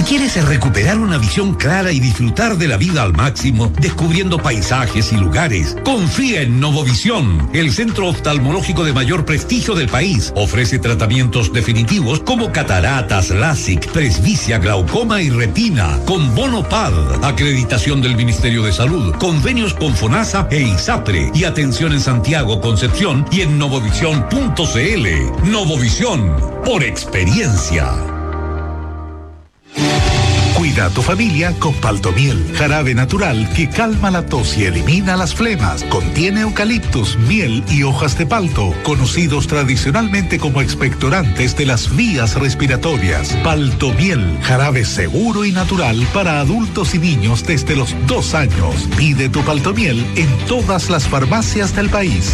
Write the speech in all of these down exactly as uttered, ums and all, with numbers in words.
quieres recuperar una visión clara y disfrutar de la vida al máximo, descubriendo paisajes y lugares, confía en Novovisión, el centro oftalmológico de mayor prestigio del país. Ofrece tratamientos definitivos como cataratas, LASIK, presbicia, glaucoma y retina, con bono P A D, acreditación del Ministerio de Salud, convenios con FONASA e ISAPRE y atención en Santiago, Concepción y en novovisión punto c l. Novovisión, por experiencia. Cuida a tu familia con Paltomiel, jarabe natural que calma la tos y elimina las flemas. Contiene eucaliptus, miel y hojas de palto, conocidos tradicionalmente como expectorantes de las vías respiratorias. Paltomiel, jarabe seguro y natural para adultos y niños desde los dos años. Pide tu Paltomiel en todas las farmacias del país.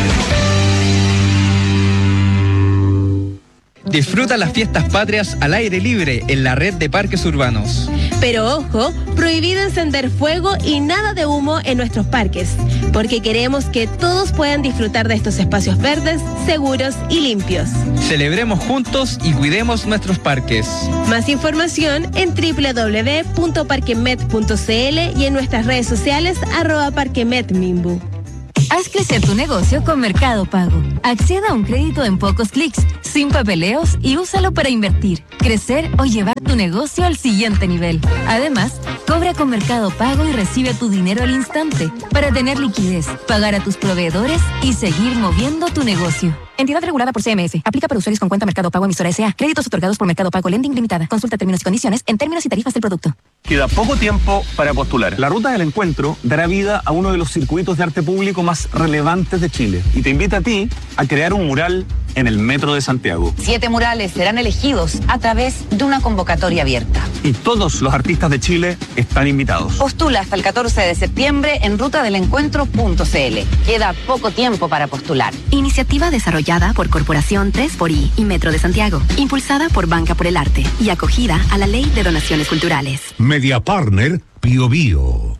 Disfruta las fiestas patrias al aire libre en la red de parques urbanos. Pero ojo, prohibido encender fuego y nada de humo en nuestros parques, porque queremos que todos puedan disfrutar de estos espacios verdes, seguros y limpios. Celebremos juntos y cuidemos nuestros parques. Más información en doble u doble u doble u punto parquemet punto c l y en nuestras redes sociales arroba parquemetmimbu. Haz crecer tu negocio con Mercado Pago. Acceda a un crédito en pocos clics, sin papeleos y úsalo para invertir, crecer o llevar tu negocio al siguiente nivel. Además, cobra con Mercado Pago y recibe tu dinero al instante para tener liquidez, pagar a tus proveedores y seguir moviendo tu negocio. Entidad regulada por C M S. Aplica para usuarios con cuenta Mercado Pago emisora S A. Créditos otorgados por Mercado Pago Lending Limitada. Consulta términos y condiciones en términos y tarifas del producto. Queda poco tiempo para postular. La Ruta del Encuentro dará vida a uno de los circuitos de arte público más relevantes de Chile y te invita a ti a crear un mural en el Metro de Santiago. Siete murales serán elegidos a través de una convocatoria abierta. Y todos los artistas de Chile están invitados. Postula hasta el catorce de septiembre en ruta del encuentro punto c l. Queda poco tiempo para postular. Iniciativa desarrollada por Corporación tres por I y Metro de Santiago, impulsada por Banca por el Arte y acogida a la Ley de Donaciones Culturales. Media Partner Bio Bio.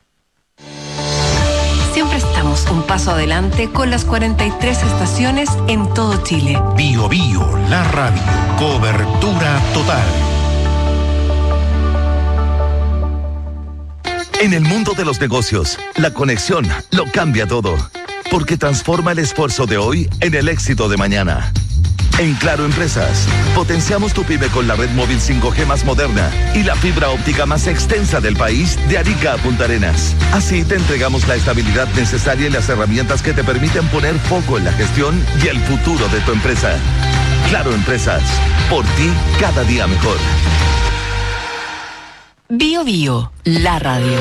Siempre estamos un paso adelante con las cuarenta y tres estaciones en todo Chile. Bio Bio, la radio. Cobertura total. En el mundo de los negocios, la conexión lo cambia todo, porque transforma el esfuerzo de hoy en el éxito de mañana. En Claro Empresas, potenciamos tu pyme con la red móvil cinco G más moderna y la fibra óptica más extensa del país de Arica a Punta Arenas. Así te entregamos la estabilidad necesaria y las herramientas que te permiten poner foco en la gestión y el futuro de tu empresa. Claro Empresas, por ti cada día mejor. Bio Bio, la radio.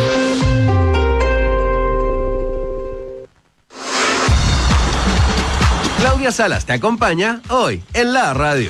Claudia Salas te acompaña hoy en la radio.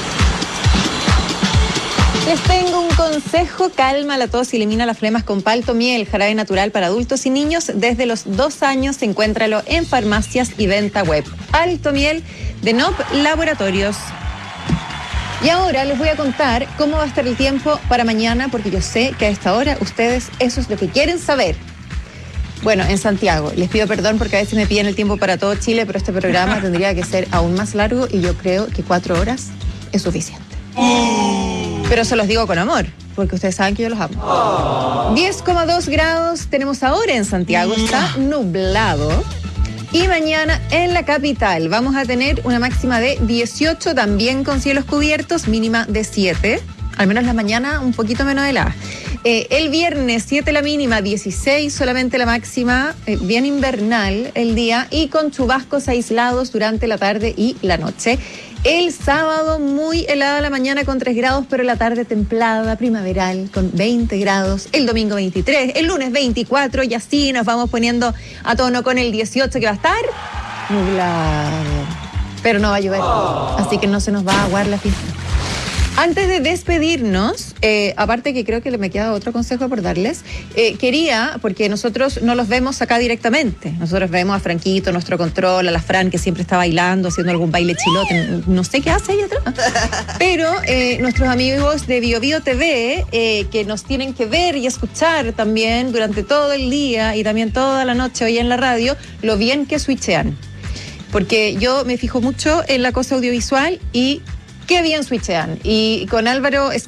Les tengo un consejo: calma la tos y elimina las flemas con Paltomiel, jarabe natural para adultos y niños desde los dos años. Encuéntralo en farmacias y venta web. Paltomiel de N O P Laboratorios. Y ahora les voy a contar cómo va a estar el tiempo para mañana, porque yo sé que a esta hora ustedes eso es lo que quieren saber. Bueno, en Santiago, les pido perdón porque a veces me piden el tiempo para todo Chile, pero este programa tendría que ser aún más largo y yo creo que cuatro horas es suficiente. Pero se los digo con amor, porque ustedes saben que yo los amo. diez coma dos grados tenemos ahora en Santiago, está nublado. Y mañana en la capital vamos a tener una máxima de dieciocho, también con cielos cubiertos, mínima de siete. Al menos la mañana un poquito menos helada. Eh, el viernes siete la mínima, dieciséis solamente la máxima, eh, bien invernal el día y con chubascos aislados durante la tarde y la noche. El sábado muy helada la mañana con tres grados, pero la tarde templada, primaveral con veinte grados. El domingo veintitrés, el lunes veinticuatro y así nos vamos poniendo a tono con el dieciocho que va a estar nublado. Pero no va a llover, así que no se nos va a aguar la fiesta. Antes de despedirnos, eh, aparte que creo que me queda otro consejo por darles, eh, quería, porque nosotros no los vemos acá directamente, nosotros vemos a Franquito, nuestro control, a la Fran que siempre está bailando, haciendo algún baile chilote, no sé qué hace ahí atrás, pero eh, nuestros amigos de Bio Bio T V, eh, que nos tienen que ver y escuchar también durante todo el día y también toda la noche hoy en la radio, lo bien que switchean, porque yo me fijo mucho en la cosa audiovisual y qué bien switchean. Y con Álvaro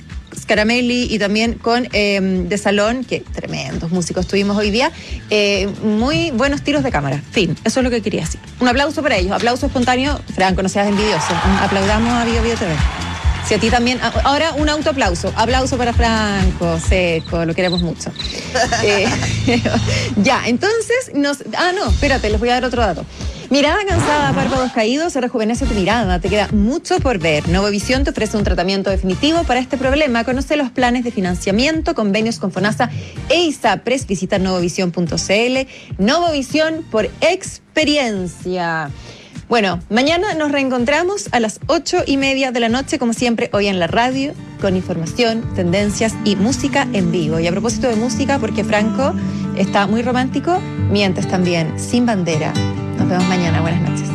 Caramelli y también con eh, De Salón, que tremendos músicos tuvimos hoy día. Eh, muy buenos tiros de cámara. Fin, eso es lo que quería decir. Un aplauso para ellos, aplauso espontáneo. Franco, no seas envidioso. Aplaudamos a Bio Bio T V. Si a ti también. Ahora un autoaplauso. Aplauso para Franco Seco, lo queremos mucho. eh, ya, entonces nos. Ah, no, espérate, les voy a dar otro dato. Mirada cansada, párpados caídos, se rejuvenece tu mirada. Te queda mucho por ver. Novovisión te ofrece un tratamiento definitivo para este problema. Conoce los planes de financiamiento, convenios con FONASA e ISAPRES. Visita novovisión punto c l. Novovisión por experiencia. Bueno, mañana nos reencontramos a las ocho y media de la noche, como siempre, hoy en la radio, con información, tendencias y música en vivo. Y a propósito de música, porque Franco está muy romántico, mientes también, Sin Bandera. Nos vemos mañana. Buenas noches.